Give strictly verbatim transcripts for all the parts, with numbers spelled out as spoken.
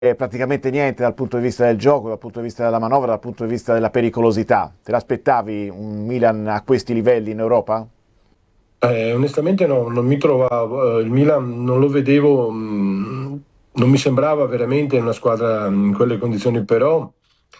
praticamente niente dal punto di vista del gioco, dal punto di vista della manovra, dal punto di vista della pericolosità. Te l'aspettavi un Milan a questi livelli in Europa? Eh, onestamente no, non mi trovavo, eh, il Milan non lo vedevo, mh, non mi sembrava veramente una squadra in quelle condizioni, però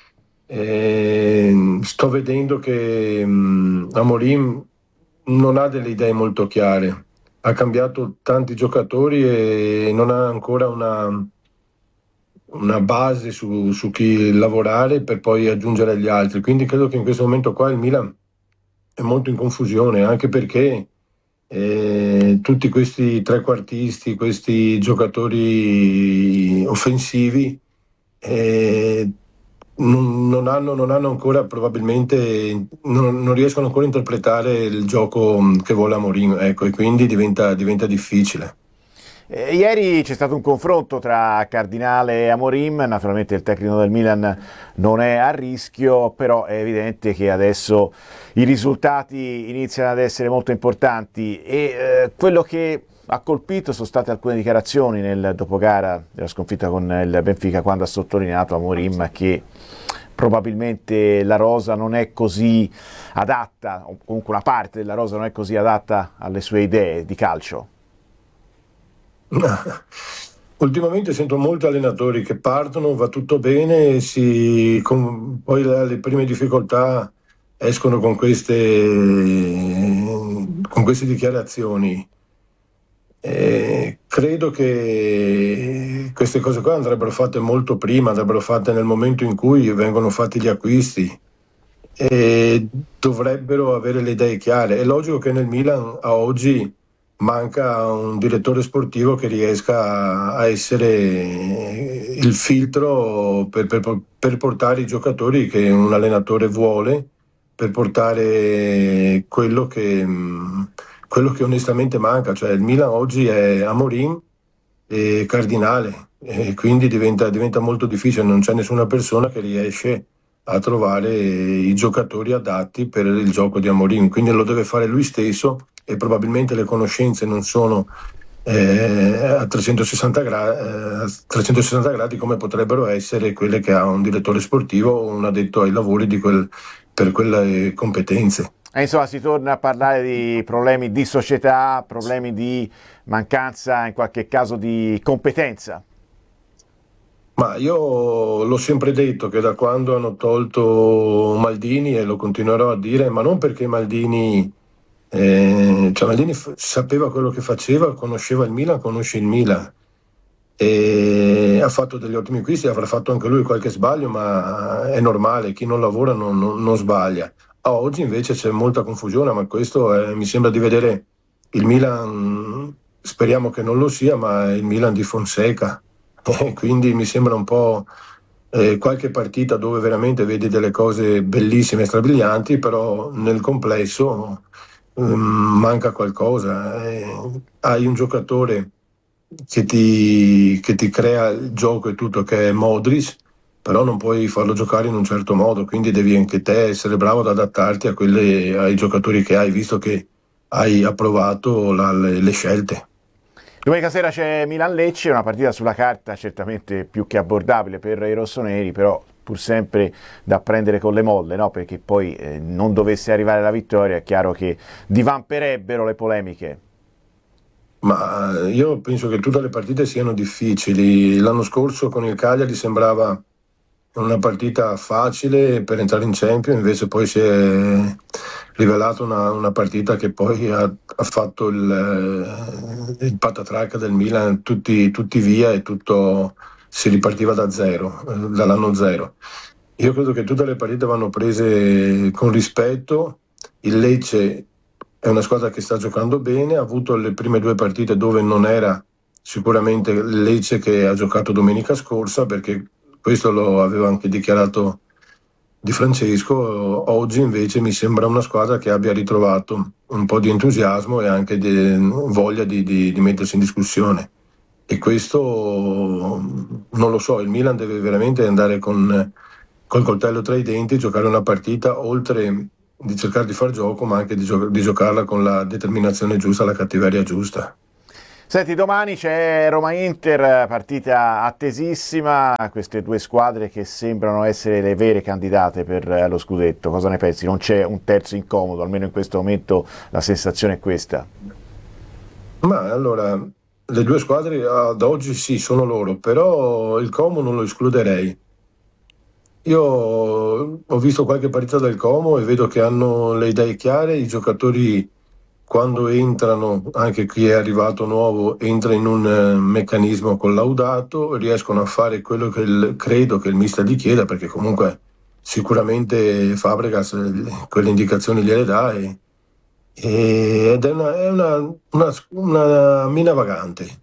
eh, sto vedendo che mh, Amorim non ha delle idee molto chiare, ha cambiato tanti giocatori e non ha ancora una, una base su, su chi lavorare per poi aggiungere gli altri, quindi credo che in questo momento qua il Milan è molto in confusione, anche perché eh, tutti questi trequartisti, questi giocatori offensivi, eh, non, non hanno, non hanno ancora probabilmente, non, non riescono ancora a interpretare il gioco che vuole Amorim, ecco, e quindi diventa, diventa difficile. Eh, ieri c'è stato un confronto tra Cardinale e Amorim, naturalmente il tecnico del Milan non è a rischio, però è evidente che adesso i risultati iniziano ad essere molto importanti e eh, quello che ha colpito sono state alcune dichiarazioni nel dopogara della sconfitta con il Benfica, quando ha sottolineato Amorim che probabilmente la rosa non è così adatta, o comunque una parte della rosa non è così adatta alle sue idee di calcio. Ultimamente sento molti allenatori che partono, va tutto bene, si, con, poi le, le prime difficoltà escono con queste, con queste dichiarazioni. E credo che queste cose qua andrebbero fatte molto prima, andrebbero fatte nel momento in cui vengono fatti gli acquisti e dovrebbero avere le idee chiare. È logico che nel Milan a oggi manca un direttore sportivo che riesca a essere il filtro per, per, per portare i giocatori che un allenatore vuole, per portare quello che, quello che onestamente manca. Cioè il Milan oggi è Amorim e Cardinale e quindi diventa, diventa molto difficile, non c'è nessuna persona che riesce a trovare i giocatori adatti per il gioco di Amorim, quindi lo deve fare lui stesso e probabilmente le conoscenze non sono eh, a trecentosessanta, gra- eh, trecentosessanta gradi come potrebbero essere quelle che ha un direttore sportivo o un addetto ai lavori di quel, per quelle competenze. E insomma, si torna a parlare di problemi di società, problemi di mancanza, in qualche caso, di competenza. Ma io l'ho sempre detto che da quando hanno tolto Maldini, e lo continuerò a dire, ma non perché Maldini, eh, cioè Maldini f- sapeva quello che faceva, conosceva il Milan, conosce il Milan e ha fatto degli ottimi acquisti, avrà fatto anche lui qualche sbaglio, ma è normale, chi non lavora non, non- non sbaglia. A oggi invece c'è molta confusione, ma questo è- mi sembra di vedere il Milan, speriamo che non lo sia, ma è il Milan di Fonseca. Eh, quindi mi sembra un po' eh, qualche partita dove veramente vedi delle cose bellissime e strabilianti, però nel complesso ehm, manca qualcosa. Eh, hai un giocatore che ti, che ti crea il gioco e tutto, che è Modric, però non puoi farlo giocare in un certo modo, quindi devi anche te essere bravo ad adattarti a quelle, ai giocatori che hai, visto che hai approvato la- le le scelte. Domenica sera c'è Milan-Lecce, una partita sulla carta certamente più che abbordabile per i rossoneri, però pur sempre da prendere con le molle, no? Perché poi eh, non dovesse arrivare la vittoria, è chiaro che divamperebbero le polemiche. Ma eh, io penso che tutte le partite siano difficili. L'anno scorso con il Cagliari sembrava una partita facile per entrare in Champions, invece poi si è rivelata una, una partita che poi ha, ha fatto il, eh, il patatrac del Milan, tutti, tutti via e tutto si ripartiva da zero, eh, dall'anno zero. Io credo che tutte le partite vanno prese con rispetto. Il Lecce è una squadra che sta giocando bene, ha avuto le prime due partite dove non era sicuramente il Lecce che ha giocato domenica scorsa, perché questo lo aveva anche dichiarato Di Francesco. Oggi invece mi sembra una squadra che abbia ritrovato un po' di entusiasmo e anche di voglia di, di, di mettersi in discussione. E questo non lo so, il Milan deve veramente andare con col coltello tra i denti, giocare una partita, oltre di cercare di far gioco, ma anche di, gio- di giocarla con la determinazione giusta, la cattiveria giusta. Senti, domani c'è Roma-Inter, partita attesissima, queste due squadre che sembrano essere le vere candidate per lo scudetto. Cosa ne pensi? Non c'è un terzo incomodo, almeno in questo momento la sensazione è questa. Ma allora, le due squadre ad oggi sì, sono loro, però il Como non lo escluderei. Io ho visto qualche partita del Como e vedo che hanno le idee chiare, i giocatori quando entrano, anche chi è arrivato nuovo, entra in un eh, meccanismo collaudato, riescono a fare quello che il- credo che il mister gli chieda, perché comunque sicuramente Fabregas eh, quelle indicazioni gliele dà e- e- ed è una, è una- una- una mina vagante.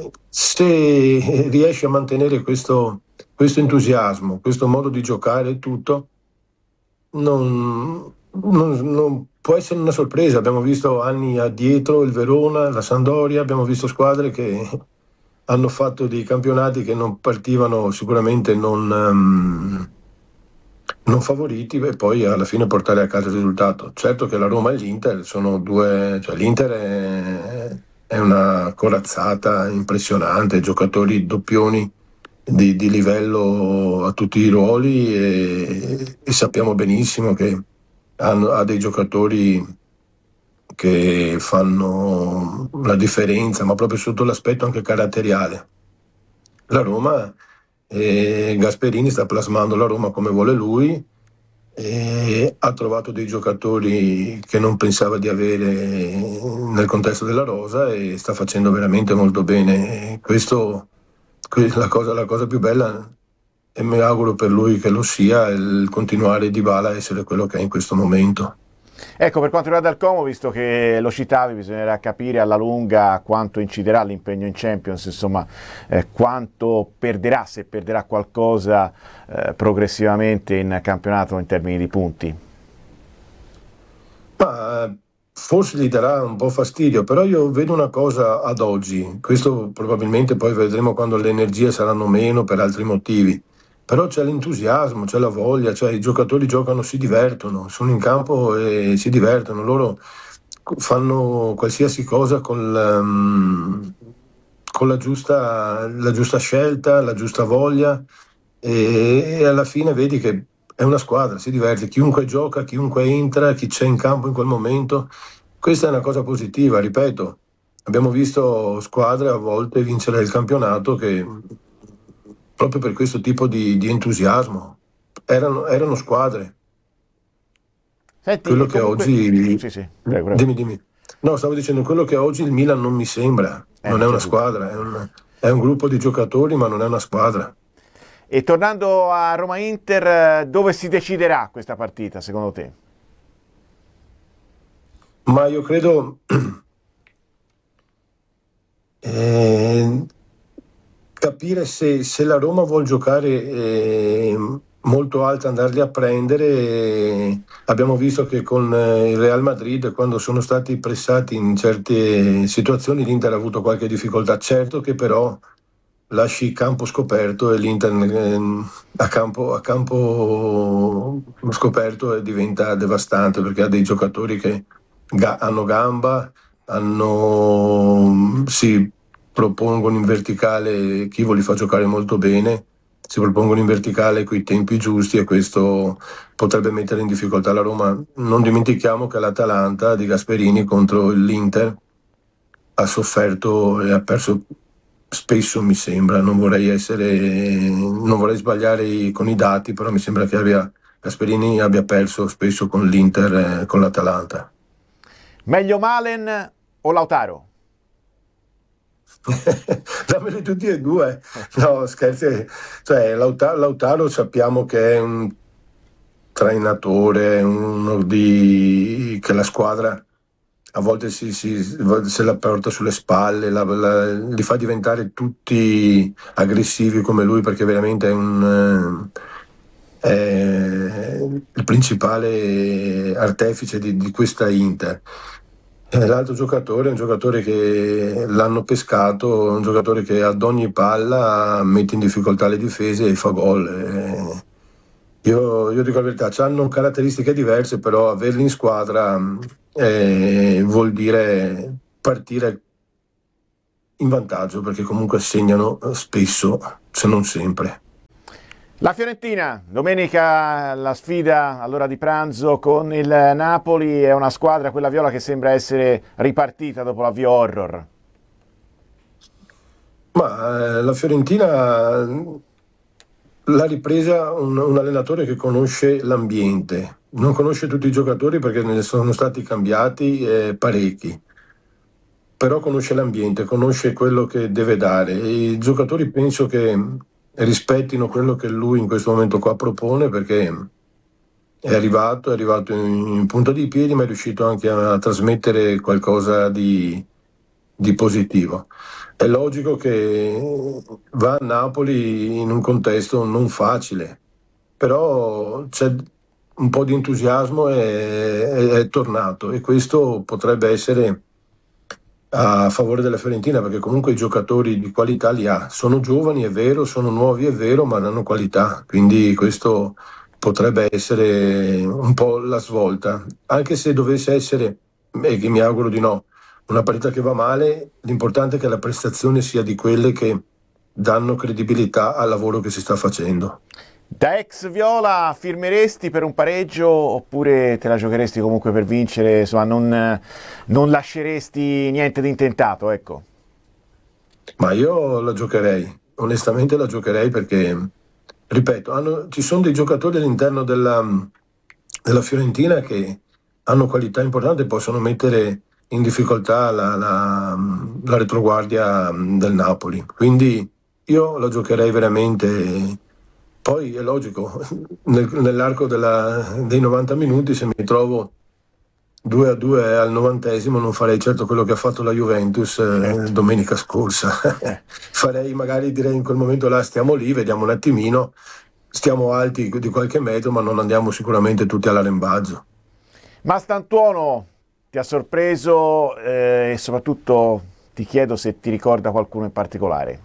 Se riesce a mantenere questo, questo entusiasmo, questo modo di giocare e tutto, non, non- non può essere una sorpresa. Abbiamo visto anni addietro il Verona, la Sampdoria, abbiamo visto squadre che hanno fatto dei campionati che non partivano sicuramente non, ehm, non favoriti e poi alla fine portare a casa il risultato. Certo che la Roma e l'Inter sono due, cioè l'Inter è, è una corazzata impressionante, giocatori doppioni di, di livello a tutti i ruoli e, e sappiamo benissimo che hanno, ha dei giocatori che fanno la differenza, ma proprio sotto l'aspetto anche caratteriale. La Roma, eh, Gasperini sta plasmando la Roma come vuole lui, e ha trovato dei giocatori che non pensava di avere nel contesto della rosa e sta facendo veramente molto bene. Questo, que- la cosa, la cosa più bella, e mi auguro per lui che lo sia, è il continuare Dybala a essere quello che è in questo momento. Ecco, per quanto riguarda il Como, visto che lo citavi, bisognerà capire alla lunga quanto inciderà l'impegno in Champions, insomma, eh, quanto perderà, se perderà qualcosa eh, progressivamente in campionato in termini di punti. Ma eh, forse gli darà un po' fastidio, però io vedo una cosa ad oggi, questo probabilmente poi vedremo quando le energie saranno meno per altri motivi, però c'è l'entusiasmo, c'è la voglia, cioè i giocatori giocano, si divertono, sono in campo e si divertono, loro fanno qualsiasi cosa con la, mm, con la giusta, la giusta scelta, la giusta voglia e, e alla fine vedi che è una squadra, si diverte, chiunque gioca, chiunque entra, chi c'è in campo in quel momento. Questa è una cosa positiva, ripeto. Abbiamo visto squadre a volte vincere il campionato che proprio per questo tipo di, di entusiasmo erano, erano squadre. Senti, Quello e che comunque... oggi, Sì, sì, prego, prego. dimmi, dimmi. No, stavo dicendo quello che oggi il Milan non mi sembra, Eh, non non è c'è una dubbio. squadra, è un, è un gruppo di giocatori, ma non è una squadra. E tornando a Roma-Inter, eh, dove si deciderà questa partita, secondo te? Ma io credo eh, capire se, se la Roma vuol giocare eh, molto alta, andarli a prendere. eh, abbiamo visto che con eh, il Real Madrid, quando sono stati pressati in certe situazioni, l'Inter ha avuto qualche difficoltà. Certo che però lasci campo scoperto e l'Inter ehm, a campo, a campo scoperto e diventa devastante perché ha dei giocatori che ga- hanno gamba, hanno, si propongono in verticale, Chievo li fa giocare molto bene, si propongono in verticale coi tempi giusti e questo potrebbe mettere in difficoltà la Roma. Non dimentichiamo che l'Atalanta di Gasperini contro l'Inter ha sofferto e ha perso spesso, mi sembra, non vorrei essere, non vorrei sbagliare i- con i dati, però mi sembra che abbia, Gasperini abbia perso spesso con l'Inter, eh, con l'Atalanta. Meglio Malen o Lautaro? Dammeli tutti e due. No, scherzi. Cioè, Lautaro, Lautaro sappiamo che è un trainatore, uno di... che la squadra a volte si, si- se la porta sulle spalle, la- la- li fa diventare tutti aggressivi come lui perché veramente è un... eh, è il principale artefice di, di questa Inter. Eh, L'altro giocatore è un giocatore che l'hanno pescato, un giocatore che ad ogni palla mette in difficoltà le difese e fa gol. Eh, io, io dico la verità, hanno caratteristiche diverse, però averli in squadra mh, eh, vuol dire partire in vantaggio perché comunque segnano spesso, se non sempre. La Fiorentina, domenica la sfida all'ora di pranzo con il Napoli, è una squadra, quella viola, che sembra essere ripartita dopo l'avvio horror. Ma eh, la Fiorentina l'ha ripresa un, un allenatore che conosce l'ambiente, non conosce tutti i giocatori perché ne sono stati cambiati eh, parecchi, però conosce l'ambiente, conosce quello che deve dare e i giocatori penso che rispettino quello che lui in questo momento qua propone perché è arrivato, è arrivato in, in punta di piedi ma è riuscito anche a, a trasmettere qualcosa di, di positivo. È logico che va a Napoli in un contesto non facile, però c'è un po' di entusiasmo e è, è tornato e questo potrebbe essere a favore della Fiorentina perché comunque i giocatori di qualità li ha. Sono giovani, è vero, sono nuovi, è vero, ma hanno qualità, quindi questo potrebbe essere un po' la svolta. Anche se dovesse essere, e che mi auguro di no, una partita che va male, l'importante è che la prestazione sia di quelle che danno credibilità al lavoro che si sta facendo. Da ex viola firmeresti per un pareggio oppure te la giocheresti comunque per vincere? Insomma, non, non lasceresti niente di intentato, ecco. Ma io la giocherei, onestamente la giocherei perché, ripeto, hanno- ci sono dei giocatori all'interno della, della Fiorentina che hanno qualità importanti e possono mettere in difficoltà la, la- la retroguardia del Napoli. Quindi io la giocherei veramente. Poi è logico, nel- nell'arco della- dei novanta minuti, se mi trovo due a due al novantesimo, non farei certo quello che ha fatto la Juventus eh, Certo. domenica scorsa. Farei magari, direi in quel momento là, stiamo lì, vediamo un attimino, stiamo alti di qualche metro, ma non andiamo sicuramente tutti all'arrembaggio. Mastantuono, ti ha sorpreso eh, e soprattutto ti chiedo se ti ricorda qualcuno in particolare.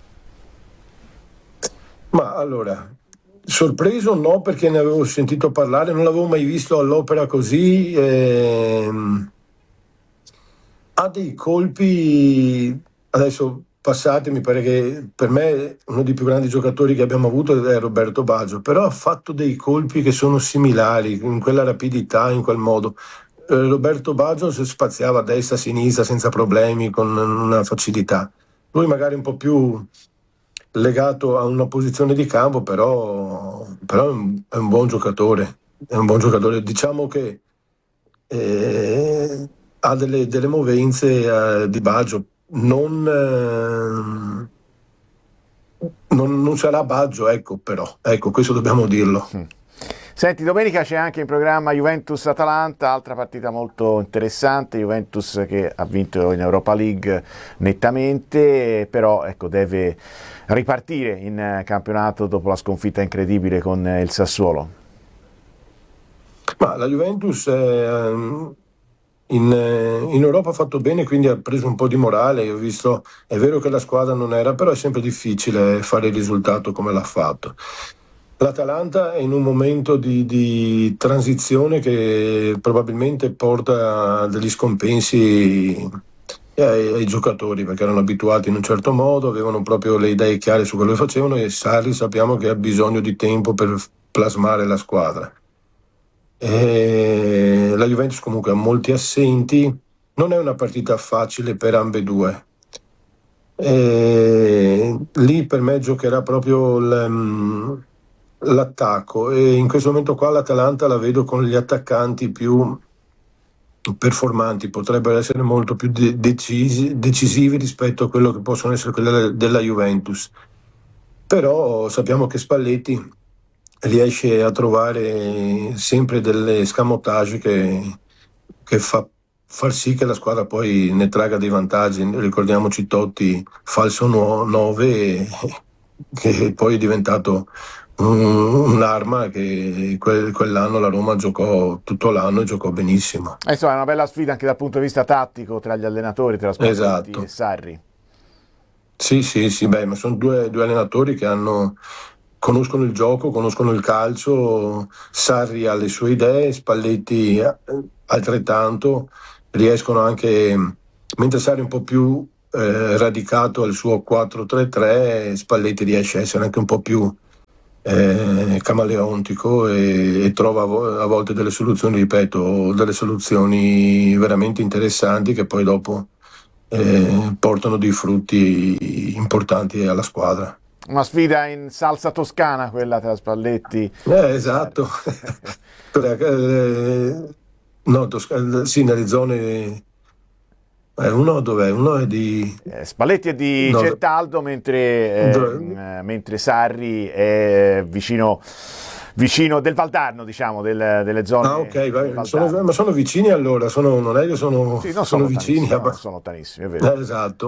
Ma allora, sorpreso no, perché ne avevo sentito parlare, non l'avevo mai visto all'opera così. ehm, Ha dei colpi, adesso passati, mi pare che per me uno dei più grandi giocatori che abbiamo avuto è Roberto Baggio, però ha fatto dei colpi che sono similari, in quella rapidità, in quel modo. Eh, Roberto Baggio si spaziava a destra, a sinistra senza problemi, con una facilità. Lui magari un po' più legato a una posizione di campo, però, però è un, è un buon giocatore. È un buon giocatore. Diciamo che eh, ha delle, delle movenze eh, di Baggio. Non, eh, non, non sarà Baggio, ecco, però, ecco, questo dobbiamo dirlo. Mm. Senti, domenica c'è anche in programma Juventus-Atalanta, altra partita molto interessante. Juventus che ha vinto in Europa League nettamente, però ecco, deve ripartire in campionato dopo la sconfitta incredibile con il Sassuolo. Ma la Juventus eh, in, eh, in Europa ha fatto bene, quindi ha preso un po' di morale. Io ho visto, è vero che la squadra non era, però è sempre difficile fare il risultato come l'ha fatto. L'Atalanta è in un momento di, di transizione che probabilmente porta a degli scompensi ai, ai giocatori perché erano abituati in un certo modo, avevano proprio le idee chiare su quello che facevano e Sarri sappiamo che ha bisogno di tempo per plasmare la squadra. E la Juventus comunque ha molti assenti, non è una partita facile per ambedue. E lì per me giocherà proprio l- l'attacco e in questo momento qua l'Atalanta la vedo con gli attaccanti più performanti, potrebbero essere molto più de- decisi, decisivi rispetto a quello che possono essere quelli della Juventus. Però sappiamo che Spalletti riesce a trovare sempre delle escamotage che, che fa far sì che la squadra poi ne traga dei vantaggi. Ricordiamoci Totti, falso nove, che poi è diventato un- un'arma che quel- quell'anno la Roma giocò tutto l'anno e giocò benissimo. Eh, Insomma, è una bella sfida anche dal punto di vista tattico tra gli allenatori, tra Spalletti e Esatto. Sarri. Sì, sì, sì, beh, ma sono due, due allenatori che hanno, conoscono il gioco, conoscono il calcio. Sarri ha le sue idee, Spalletti eh, altrettanto, riescono anche, mentre Sarri è un po' più eh, radicato al suo quattro tre tre, Spalletti riesce a essere anche un po' più eh, camaleontico e, e trova a, vo- a volte delle soluzioni, ripeto, delle soluzioni veramente interessanti che poi dopo eh, portano dei frutti importanti alla squadra. Una sfida in salsa toscana quella tra Spalletti Eh, e Sarri. esatto. Eh, no, Tosca- sì, nelle zone. Eh, uno dov'è? Uno è di. Eh, Spalletti è di No, Certaldo, mentre, dov- ehm, mentre Sarri è vicino, vicino del Valdarno, diciamo, del- delle ah, zone ok, del vai, sono- Valdarno. ma sono vicini allora, sono, non è che sono, Sì, non sono sono vicini. lontanissimi, a- no, non sono lontanissimi, è vero. eh, esatto.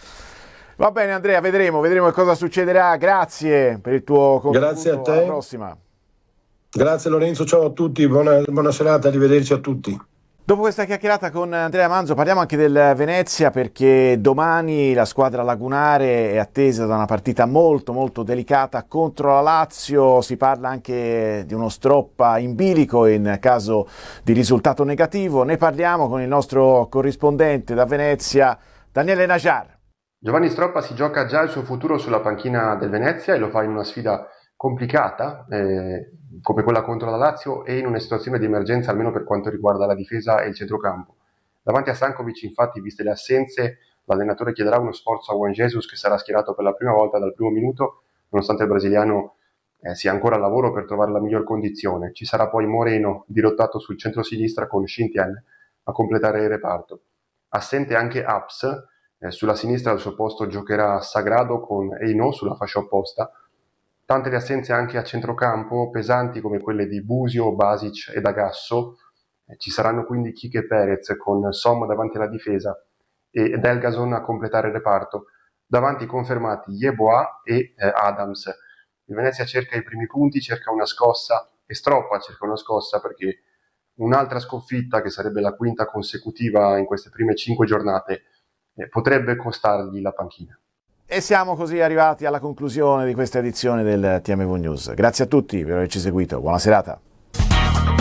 Va bene Andrea, vedremo, vedremo che cosa succederà. Grazie per il tuo Grazie a contributo, alla te, prossima. grazie Lorenzo, ciao a tutti, buona, buona serata, arrivederci a tutti. Dopo questa chiacchierata con Andrea Manzo parliamo anche del Venezia, perché domani la squadra lagunare è attesa da una partita molto molto delicata contro la Lazio. Si parla anche di uno stroppa in bilico in caso di risultato negativo. Ne parliamo con il nostro corrispondente da Venezia, Daniele Najar. Giovanni Stroppa si gioca già il suo futuro sulla panchina del Venezia e lo fa in una sfida complicata eh, come quella contro la Lazio e in una situazione di emergenza almeno per quanto riguarda la difesa e il centrocampo. Davanti a Stankovic, infatti, viste le assenze, l'allenatore chiederà uno sforzo a Juan Jesus, che sarà schierato per la prima volta dal primo minuto, nonostante il brasiliano eh, sia ancora al lavoro per trovare la miglior condizione. Ci sarà poi Moreno dirottato sul centro-sinistra con Shintian a completare il reparto. Assente anche Aps. Eh, sulla sinistra al suo posto giocherà Sagrado con Eino sulla fascia opposta. Tante le assenze anche a centrocampo, pesanti come quelle di Busio, Basic e D'Agasso. Eh, ci saranno quindi Kike e Perez con Som davanti alla difesa e Delgason a completare il reparto. Davanti confermati Yeboah e eh, Adams. Il Venezia cerca i primi punti, cerca una scossa e Stroppa cerca una scossa perché un'altra sconfitta, che sarebbe la quinta consecutiva in queste prime cinque giornate, Eh, potrebbe costargli la panchina. E siamo così arrivati alla conclusione di questa edizione del T M V News. Grazie a tutti per averci seguito, buona serata.